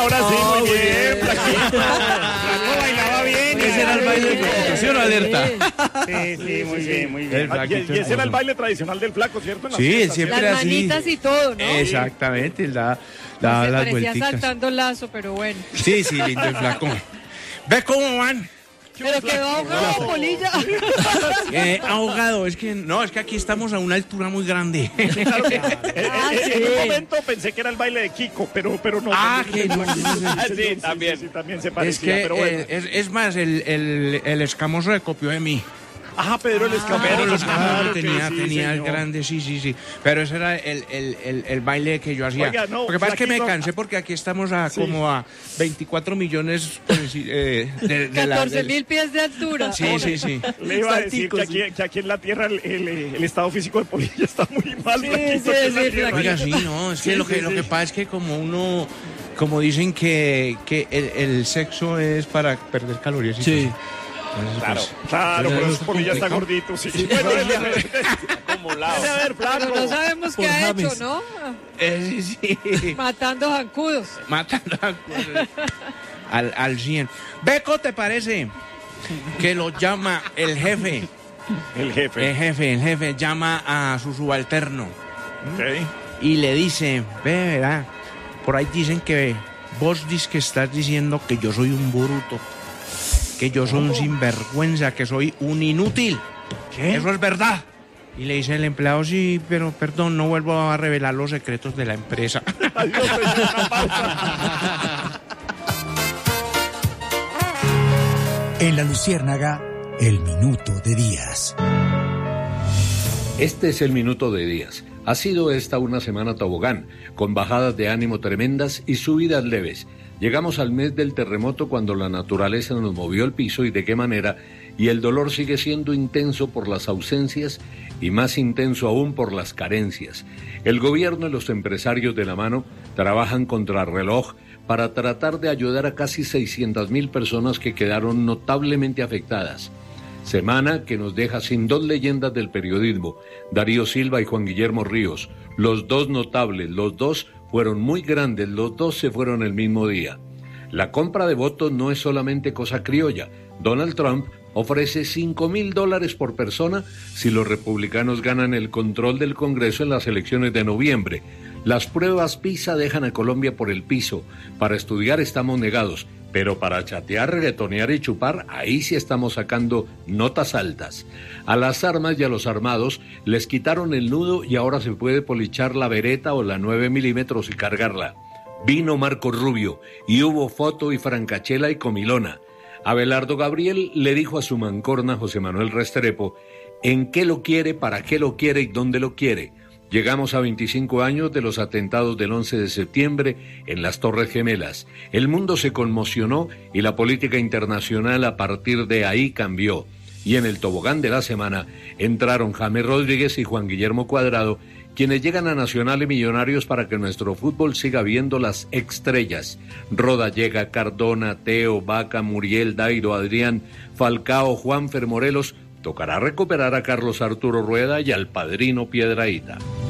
ahora sí, muy bien, Flaquito. Flaco bailaba bien. Ese era el baile de constitución, Alerta. Sí, muy bien. Y ese era el baile tradicional del Flaco, ¿cierto? Sí, siempre las así. manitas y todo, ¿no? Exactamente, da Se las parecía vuelticas. saltando lazo, pero bueno. Sí, lindo el Flaco. ¿Ves cómo van? Pero quedó ahogado, Polilla. Ahogado, es que aquí estamos a una altura muy grande. Claro que, en un momento pensé que era el baile de Kiko, pero no. Que no. Sí, también se parecía, Es que pero bueno. es más, el escamoso se copió de mí. Pedro el Escamoso. Claro que tenía el señor. grande, sí. Pero ese era el baile que yo hacía. Oiga, no, Lo que pasa es que me Flaquito. cansé porque aquí estamos como a 24 millones de 14.000 pies de altura. Sí. Le iba a decir que aquí en la tierra el estado físico de Polilla está muy mal. Sí, Flaquito, sí, aquí en la sí, tierra. Oiga, sí, no, es que lo que pasa es que como uno, como dicen que el sexo es para perder calorías. Sí. Entonces, Claro, pero es Polilla está complicado. gordito, sí. Bueno, acumulado. A ver, Pero Flaco. no sabemos qué Por ha James. hecho, ¿no? Sí. Matando zancudos. Matando al 100. Beco, ¿te parece que lo llama el jefe? El jefe. El jefe llama a su subalterno Ok. y le dice, verá, por ahí dicen que vos dices que estás diciendo que yo soy un bruto, que yo soy un sinvergüenza, que soy un inútil. ¿Qué? Eso es verdad. Y le dice el empleado, sí, pero perdón, no vuelvo a revelar los secretos de la empresa. Adiós, señor, una pausa. En La Luciérnaga, el minuto de Díaz. Este es el minuto de Díaz. Ha sido esta una semana tobogán, con bajadas de ánimo tremendas y subidas leves. Llegamos al mes del terremoto cuando la naturaleza nos movió el piso y de qué manera, y el dolor sigue siendo intenso por las ausencias y más intenso aún por las carencias. El gobierno y los empresarios de la mano trabajan contrarreloj para tratar de ayudar a casi 600.000 personas que quedaron notablemente afectadas. Semana que nos deja sin dos leyendas del periodismo, Darío Silva y Juan Guillermo Ríos. Los dos notables, los dos fueron muy grandes, los dos se fueron el mismo día. La compra de votos no es solamente cosa criolla. Donald Trump ofrece $5,000 por persona si los republicanos ganan el control del Congreso en las elecciones de noviembre. Las pruebas PISA dejan a Colombia por el piso. Para estudiar estamos negados, pero para chatear, reggaetonear y chupar, ahí sí estamos sacando notas altas. A las armas y a los armados les quitaron el nudo y ahora se puede polichar la Beretta o la 9 milímetros y cargarla. Vino Marco Rubio y hubo foto y francachela y comilona. Abelardo Gabriel le dijo a su mancorna José Manuel Restrepo en qué lo quiere, para qué lo quiere y dónde lo quiere. Llegamos a 25 años de los atentados del 11 de septiembre en las Torres Gemelas. El mundo se conmocionó y la política internacional a partir de ahí cambió. Y en el tobogán de la semana entraron James Rodríguez y Juan Guillermo Cuadrado, quienes llegan a Nacional y Millonarios para que nuestro fútbol siga viendo las estrellas. Rodallega, Cardona, Teo, Vaca, Muriel, Dairo, Adrián, Falcao, Juanfer, Morelos. Tocará recuperar a Carlos Arturo Rueda y al padrino Piedrahíta.